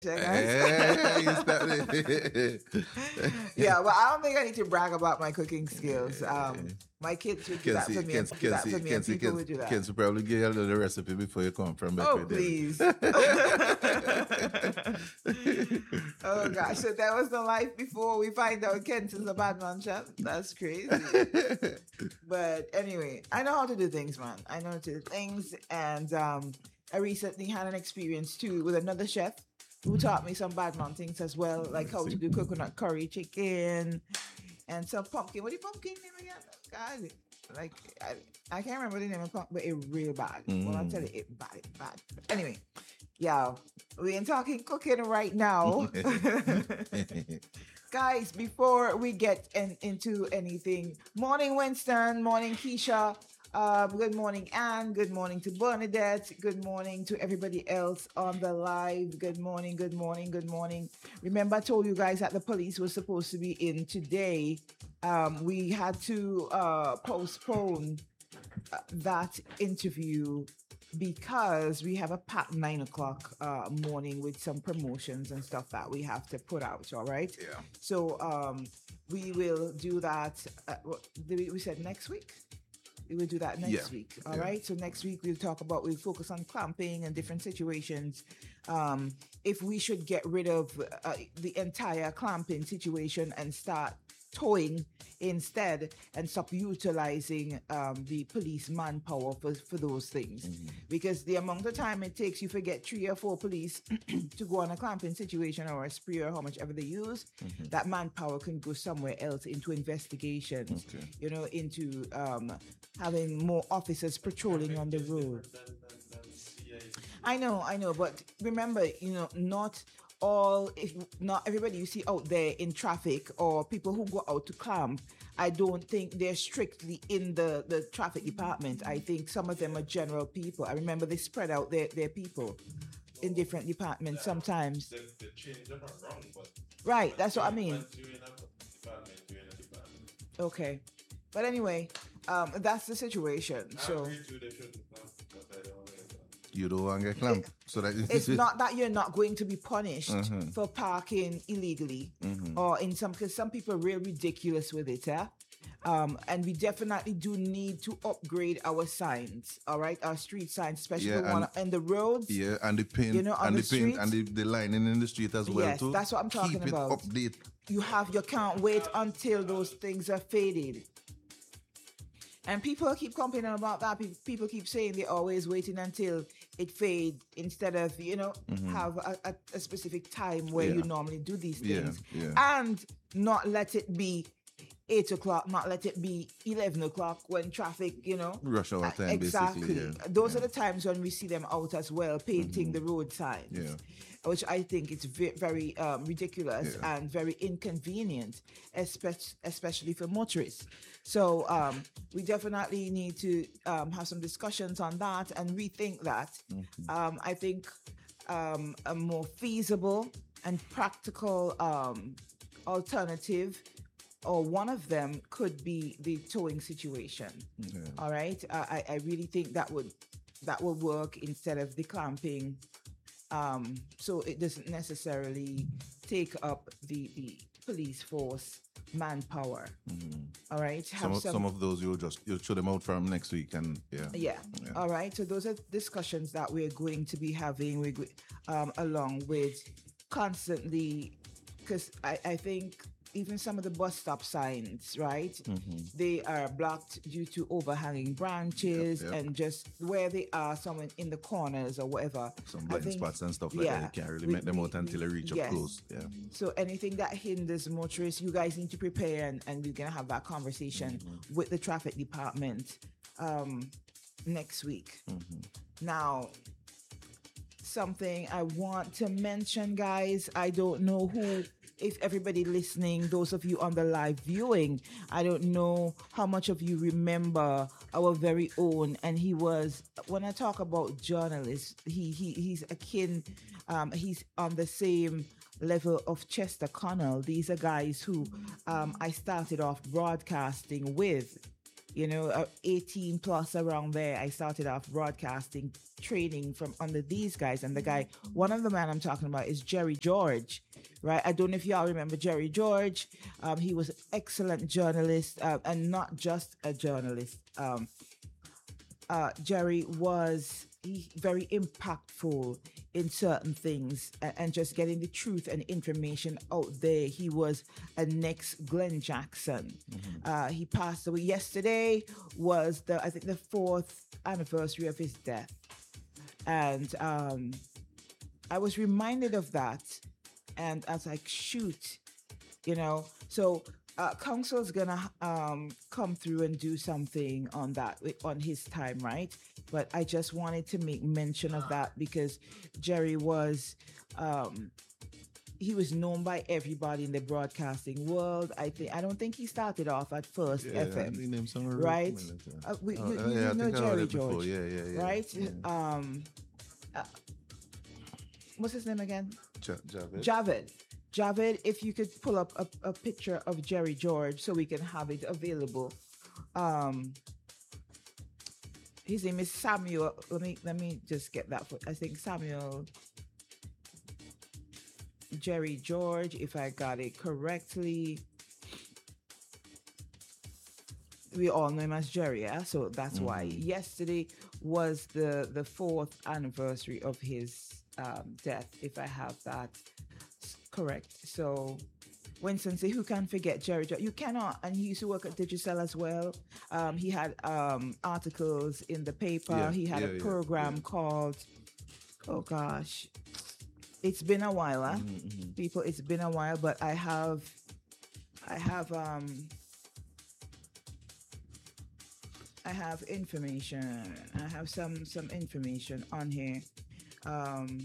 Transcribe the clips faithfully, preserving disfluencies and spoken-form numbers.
Hey, you started. Yeah, but I don't think I need to brag about my cooking skills. Um, my kids would do that Kenzie, for me, and Kenzie, do that for Kenzie, me, and Kenzie, people would do that. Kenzie probably give you a little recipe before you come from back Oh, with them. please. Oh, gosh. So that was the life before we find out Kent is a bad man, chef. That's crazy. But anyway, I know how to do things, man. I know how to do things. And um, I recently had an experience, too, with another chef who taught me some bad man things as well, like how to do coconut curry chicken and some pumpkin. What is pumpkin name again? God, like, I, I can't remember the name of pumpkin, but it's real bad. Mm. When I tell you, it's bad, it's bad. But anyway, yeah, we ain't talking cooking right now. Guys, before we get in, into anything, morning Winston, morning Keisha, um, good morning Anne, good morning to Bernadette, good morning to everybody else on the live, good morning, good morning, good morning. Remember I told you guys that the police was supposed to be in today. Um, we had to uh, postpone uh, that interview because we have a packed nine o'clock uh, morning with some promotions and stuff that we have to put out, all right? Yeah. So um, we will do that, uh, what, did we, we said next week? We will do that next Yeah. week, all Yeah. right? So next week we'll talk about, we'll focus on clamping and different situations. Um, if we should get rid of uh, the entire clamping situation and start towing instead and stop utilizing um, the police manpower for, for those things. Mm-hmm. Because the amount of time it takes you to get three or four police to go on a clamping situation or a spree or how much ever they use, mm-hmm. that manpower can go somewhere else into investigations, okay. you know, into um, having more officers patrolling on the road. I know, I know, but remember, you know, not all, if not everybody you see out there in traffic or people who go out to clamp, I don't think they're strictly in the, the traffic department. I think some of them are general people. I remember they spread out their, their people in different departments sometimes. The, the change up are wrong, but right, that's what I mean. Once you're in a department, you're in a department. Okay. But anyway, um, that's the situation. I so agree too, they shouldn't clamp, but I don't want to You don't want to get clamped. So that it's not that you're not going to be punished mm-hmm. for parking illegally, mm-hmm. or in some, because some people are real ridiculous with it, eh? Um, and we definitely do need to upgrade our signs, all right, our street signs, especially yeah, the one in the roads. Yeah, and the paint, you know, on and the, the paint, street. and the, the lining in the street as well yes, too. That's what I'm talking Keep about. Keep it update. You have, you can't wait until those things are faded. And people keep complaining about that. People keep saying they're always waiting until it fades instead of, you know, mm-hmm. have a, a, a specific time where yeah. you normally do these things. Yeah, yeah. And not let it be eight o'clock, not let it be eleven o'clock when traffic, you know. Rush hour time, exactly. basically. Yeah. Those yeah. are the times when we see them out as well, painting mm-hmm. the road signs. Yeah. Which I think is very, very um, ridiculous yeah. and very inconvenient, especially, especially for motorists. So um, we definitely need to um, have some discussions on that and rethink that. Mm-hmm. Um, I think um, a more feasible and practical um, alternative, or one of them, could be the towing situation. Yeah. All right, uh, I, I really think that would that will work instead of the clamping. Um, so it doesn't necessarily take up the, the police force manpower. Mm-hmm. All right. Have some, of, some, some of those you'll just you'll show them out from next week, and yeah. yeah. Yeah. All right. So those are discussions that we're going to be having we, um, along with constantly, because I, I think even some of the bus stop signs, right? Mm-hmm. They are blocked due to overhanging branches yep, yep. and just where they are, somewhere in the corners or whatever. Some blind think, spots and stuff like yeah, that. You can't really we, make them out until they reach yes. up close. Yeah. So anything that hinders motorists, you guys need to prepare, and, and we're going to have that conversation mm-hmm. with the traffic department um, next week. Mm-hmm. Now, something I want to mention, guys, I don't know who... If everybody listening, those of you on the live viewing, I don't know how much of you remember our very own, and he was, when I talk about journalists, he, he he's akin, um, he's on the same level of Chester Connell. These are guys who um, I started off broadcasting with you know, uh, eighteen plus around there. I started off broadcasting training from under these guys. And the guy, one of the men I'm talking about is Jerry George, right? I don't know if y'all remember Jerry George. Um, he was an excellent journalist, uh, and not just a journalist. Um, uh, Jerry was he, very impactful in certain things, and, and just getting the truth and information out there. He was a next Glenn Jackson. Uh, he passed away yesterday. Was the I think the fourth anniversary of his death, and um, I was reminded of that, and I was like, shoot, you know. So uh, council's gonna um, come through and do something on that wi- on his time, right? But I just wanted to make mention of that because Jerry was um, he was known by everybody in the broadcasting world. I think I don't think he started off at first Yeah, F M, the name song I right? recommended, yeah. Uh, we, Oh, you, uh, you yeah, I know think I heard Jerry it before. George, Yeah, yeah, yeah. right? Yeah. Um, uh, what's his name again? Ja- Javed. Javed. Javed, if you could pull up a, a picture of Jerry George so we can have it available. Um, his name is Samuel. Let me let me just get that. For, I think Samuel Jerry George, if I got it correctly. We all know him as Jerry, yeah. So that's why yesterday was the the fourth anniversary of his um, death, if I have that s- correct. So Winston say, who can forget Jerry George? You cannot. And he used to work at Digicel as well. Um, he had um, articles in the paper. Yeah, he had yeah, a yeah, program yeah. called, oh gosh, it's been a while, huh? Mm-hmm. People, it's been a while, but I have, I have, um, I have information. I have some some information on here. Um,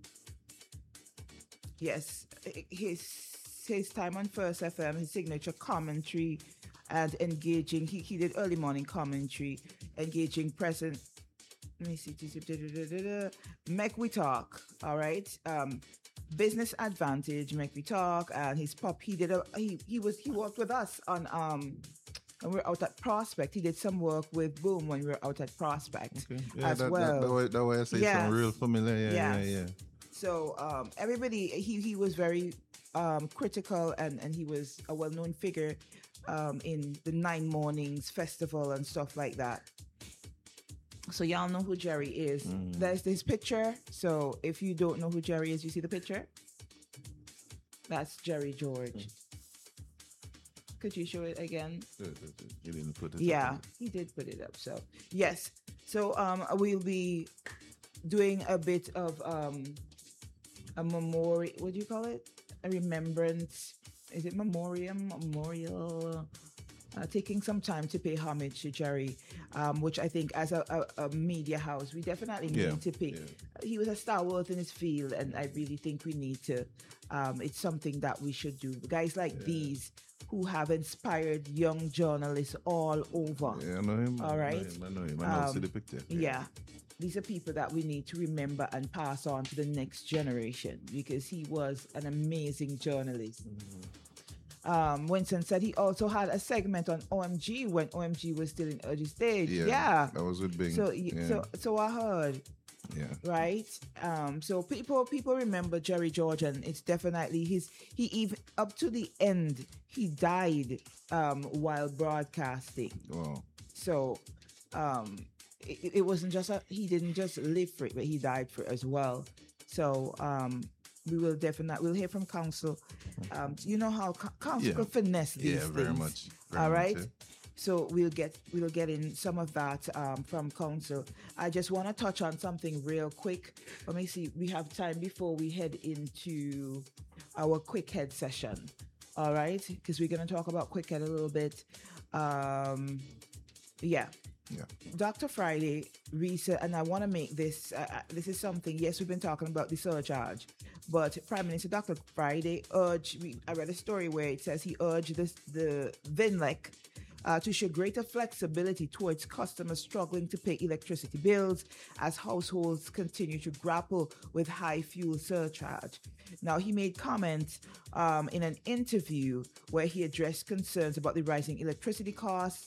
yes, i- his his time on First F M, his signature commentary and engaging. He he did early morning commentary, engaging present. Let me see. da- da- da- da- da- da. Make we talk. All right. Um, business advantage. Make we talk. And his pop. He did a. He he was he worked with us on um. When we were out at Prospect, he did some work with Boom when we were out at Prospect Okay. Yeah, as that, well. that, that, way, that way I say Yes. some real familiar. Yeah, Yes. yeah, yeah. So um, everybody, he he was very um, critical, and and he was a well-known figure um, in the Nine Mornings Festival and stuff like that. So y'all know who Jerry is. There's this picture. So if you don't know who Jerry is, you see the picture. That's Jerry George. Could you show it again? Uh, uh, uh, You didn't put it. Yeah, he did put it up. So yes, so um, we'll be doing a bit of um, a memorial. What do you call it? A remembrance. Is it memoriam? Memorial. Uh, taking some time to pay homage to Jerry, um, which I think as a, a, a media house, we definitely Yeah, need to pay. yeah. He was a stalwart in his field, and I really think we need to. Um, it's something that we should do. Guys like these who have inspired young journalists all over. Yeah, I know him. All I know right. him, I know him. I know Um, see the picture. Yeah. These are people that we need to remember and pass on to the next generation because he was an amazing journalist. Um, Winston said he also had a segment on O M G when O M G was still in early stage. Yeah, Yeah. that was with Bing. So, y- yeah. so, so I heard, yeah. right? Um, so people, people remember Jerry George, and it's definitely his. He even up to the end, he died um, while broadcasting. Wow. So um, it, it wasn't just a, he didn't just live for it, but he died for it as well. So um, we will definitely we'll hear from council. Um, you know how co- council Yeah. could finesse these Yeah, very things. much. Very All much, right. yeah. So we'll get we'll get in some of that um, from council. I just want to touch on something real quick. Let me see. We have time before we head into our quick head session. All right, because we're going to talk about quick head a little bit. Um, yeah. Yeah. Doctor Friday research, and I want to make this. Uh, uh, this is something. Yes, we've been talking about the surcharge, but Prime Minister Doctor Friday urged. We, I read a story where it says he urged this, the Vinlec uh, to show greater flexibility towards customers struggling to pay electricity bills as households continue to grapple with high fuel surcharge. Now, he made comments um, in an interview where he addressed concerns about the rising electricity costs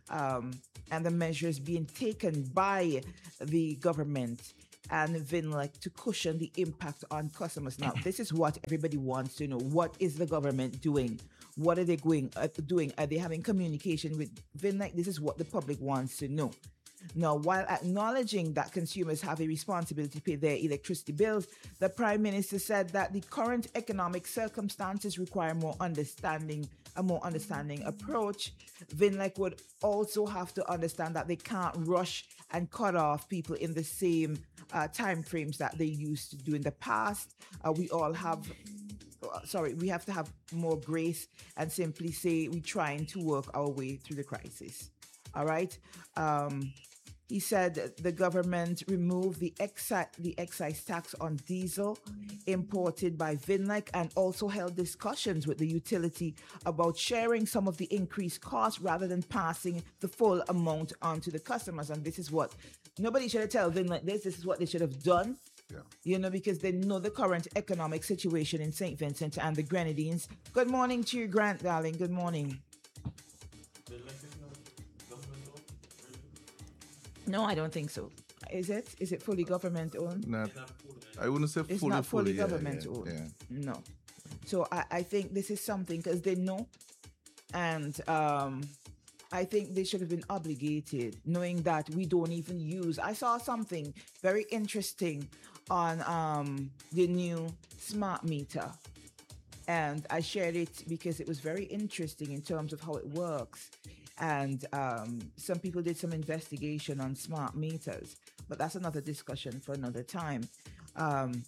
um, and the measures being taken by the government and Vinlec to cushion the impact on customers. Now, this is what everybody wants to know. What is the government doing? What are they going uh, doing? Are they having communication with Vinlec? This is what the public wants to know. Now, while acknowledging that consumers have a responsibility to pay their electricity bills, the Prime Minister said that the current economic circumstances require more understanding, a more understanding approach. Vinlec would also have to understand that they can't rush and cut off people in the same uh, time frames that they used to do in the past. Uh, we all have uh, sorry, we have to have more grace and simply say we're trying to work our way through the crisis. All right. Um, he said the government removed the excise, the excise tax on diesel imported by Vinlec and also held discussions with the utility about sharing some of the increased costs rather than passing the full amount on to the customers. And this is what nobody should have told Vinlec this. This is what they should have done. Yeah. You know, because they know the current economic situation in Saint Vincent and the Grenadines. Good morning to you, Grant, darling. Good morning. The electric now, government owned, really? No, I don't think so. Is it? Is it fully government owned? Not, It's not full, eh? I wouldn't say It's fully, not fully yeah, government yeah, owned. yeah. No. So I, I think this is something because they know, and um, I think they should have been obligated, knowing that we don't even use. I saw something very interesting on um, the new smart meter, and I shared it because it was very interesting in terms of how it works. And um, some people did some investigation on smart meters, but that's another discussion for another time. Um,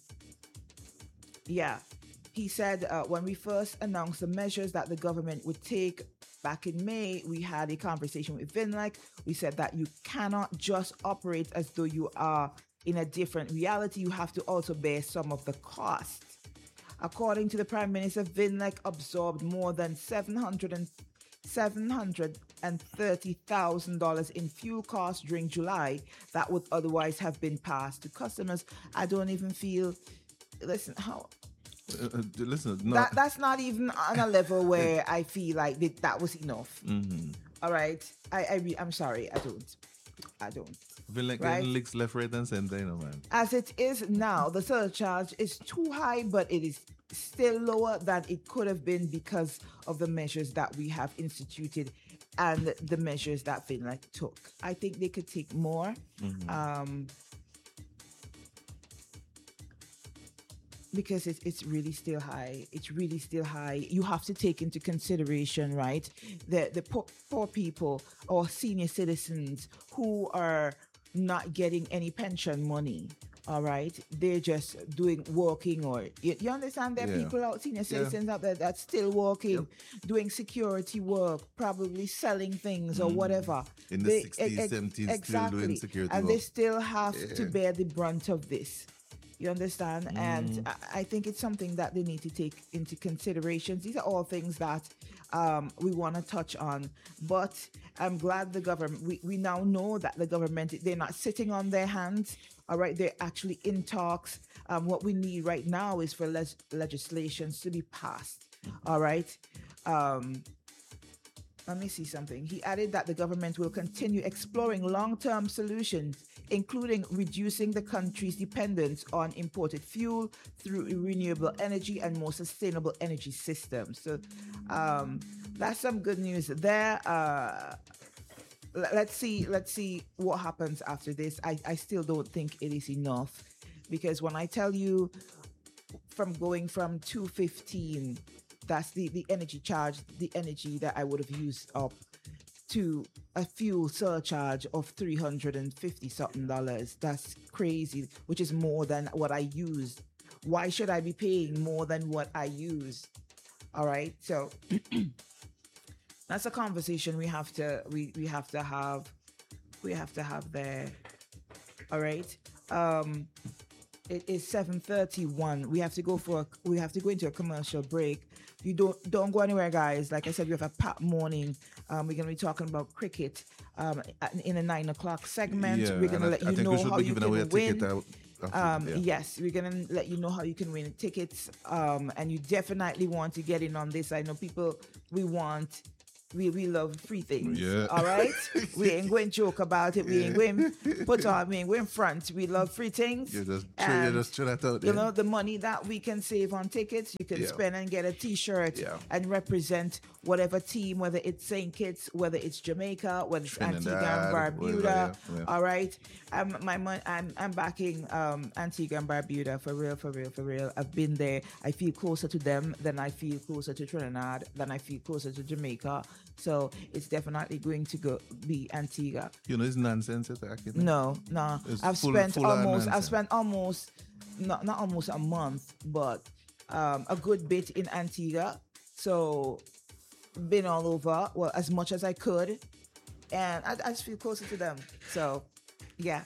yeah, he said uh, when we first announced the measures that the government would take back in May, we had a conversation with Vinlec. We said that you cannot just operate as though you are in a different reality. You have to also bear some of the cost. According to the Prime Minister, Vinlec absorbed more than seven hundred and seven hundred and thirty thousand dollars in fuel costs during July that would otherwise have been passed to customers. I don't even feel. Listen, how Uh, uh, listen, no. that that's not even on a level where I feel like that, that was enough. Mm-hmm. All right, I I re- I'm sorry, I don't, I don't. Feel like Right. getting licks left, right, and center, you know, man. As it is now, the surcharge is too high, but it is still lower than it could have been because of the measures that we have instituted and the measures that Finland took. I think they could take more. Um, because it's it's really still high. It's really still high. You have to take into consideration, right, the the poor, poor people or senior citizens who are not getting any pension money. All right, they're just doing working, or you, you understand? There are Yeah. people out, senior Yeah. citizens out there that's still working, doing security work, probably selling things or whatever. In the They- sixties, ex- seventies, still exactly. doing security and work. they still have to Yeah. bear the brunt of this. You understand? And I, I think it's something that they need to take into consideration. These are all things that um, we want to touch on. But I'm glad the government, we, we now know that the government, they're not sitting on their hands. All right, they're actually in talks. Um, what we need right now is for les- legislations to be passed. All right. Um, let me see something. He added that the government will continue exploring long-term solutions, including reducing the country's dependence on imported fuel through renewable energy and more sustainable energy systems. So um, that's some good news there. Uh, l- let's see. Let's see what happens after this. I, I still don't think it is enough, because when I tell you from going from two fifteen, that's the, the energy charge, the energy that I would have used up, to a fuel surcharge of three hundred fifty something dollars. That's crazy, which is more than what I used. Why should I be paying more than what I used? All right. So that's a conversation we have to we, we have to have we have to have there. All right. Um it is seven thirty-one. We have to go for a, we have to go into a commercial break. You don't don't go anywhere, guys. Like I said, we have a packed morning. Um, we're gonna be talking about cricket um, at- in a nine o'clock segment. Yeah, we're gonna and I- let I you think we know should how be you giving can away a win. ticket out after- Um, yeah. Yes, we're gonna let you know how you can win tickets. Um, and you definitely want to get in on this. I know people. We want we, we love free things. Yeah. All right? We ain't going to joke about it. We ain't going to put on, we ain't going front. We love free things. You just throw, And, you just throw that out you there. know, the money that we can save on tickets, you can Yeah. spend and get a T-shirt Yeah. and represent whatever team, whether it's Saint Kitts, whether it's Jamaica, whether it's Antigua and Trinidad, Barbuda. whatever, yeah, yeah. All right, I'm my mon- I'm I'm backing um, Antigua and Barbuda for real, for real, for real. I've been there. I feel closer to them than I feel closer to Trinidad, than I feel closer to Jamaica. So it's definitely going to go be Antigua. You know, it's nonsense attack. Isn't it? No, no. It's I've full- spent full on almost. I've nonsense. spent almost not not almost a month, but um, a good bit in Antigua. So been all over. Well, as much as I could, and I, I just feel closer to them. So yeah,